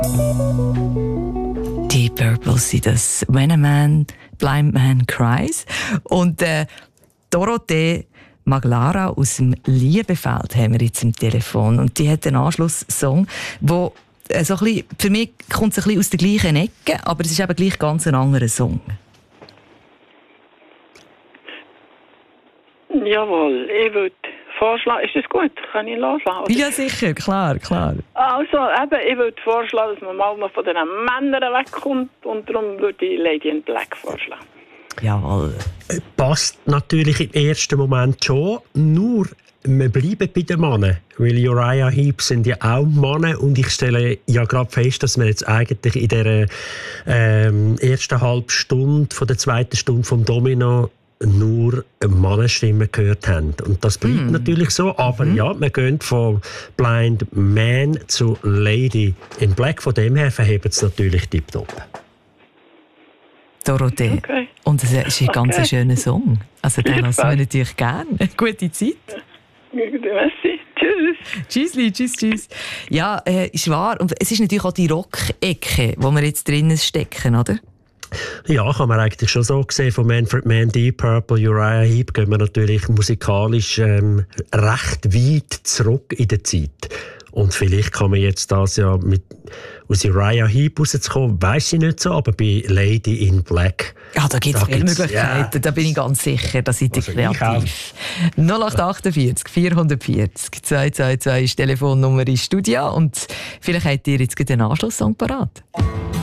Die Purple sind das «When a Blind Man Cries». Und Dorothee Maglara aus dem Liebefeld haben wir jetzt im Telefon. Und die hat einen Anschlusssong, wo so ein bisschen, für mich kommt es ein bisschen aus der gleichen Ecke, aber es ist eben gleich ganz ein anderer Song. Jawohl, ich würde vorschlagen, ist das gut? Kann ich loslassen? Oder? Ja, sicher, klar. Also, eben, ich würde vorschlagen, dass man mal noch von den Männern wegkommt und darum würde ich Lady in Black vorschlagen. Jawohl. Passt natürlich im ersten Moment schon, nur wir bleiben bei den Männern, weil Uriah Heep sind ja auch Männer und ich stelle ja gerade fest, dass wir jetzt eigentlich in der ersten halben Stunde von der zweiten Stunde vom Domino nur Mannenstimmen gehört haben. Und das bleibt natürlich so, aber ja, wir gehen von Blind Man zu Lady in Black, von dem her verhebt es natürlich tipptopp. Dorothee. Okay. Und es ist ein ganz schöner Song. Also den lassen wir natürlich gerne. Gute Zeit. Merci. Tschüss. Tschüss. Ja, ist wahr. Und es ist natürlich auch die Rock-Ecke, wo wir jetzt drinnen stecken, oder? Ja, kann man eigentlich schon so sehen. Von Manfred Mann, Deep Purple, Uriah Heep gehen wir natürlich musikalisch recht weit zurück in der Zeit. Und vielleicht kann man jetzt das ja mit aus Uriah Heep rauszukommen, weiss ich nicht so, aber bei Lady in Black. Ja, da gibt es viele Möglichkeiten, da bin ich ganz sicher, da seid ihr kreativ. 0848 440 222 ist die Telefonnummer ins Studio und vielleicht habt ihr jetzt einen Anschlusssong parat.